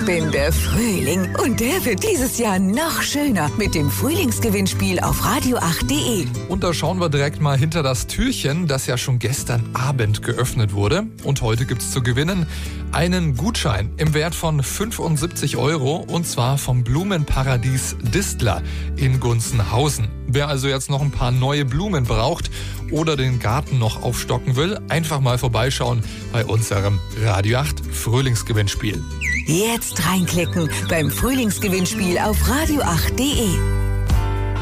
bin der Frühling und der wird dieses Jahr noch schöner mit dem Frühlingsgewinnspiel auf radio8.de. Und da schauen wir direkt mal hinter das Türchen, das ja schon gestern Abend geöffnet wurde. Und heute gibt's zu gewinnen einen Gutschein im Wert von 75 € und zwar vom Blumenparadies Distler in Gunzenhausen. Wer also jetzt noch ein paar neue Blumen braucht oder den Garten noch aufstocken will, einfach mal vorbeischauen bei unserem Radio 8 Frühlingsgewinnspiel. Jetzt reinklicken beim Frühlingsgewinnspiel auf radio8.de.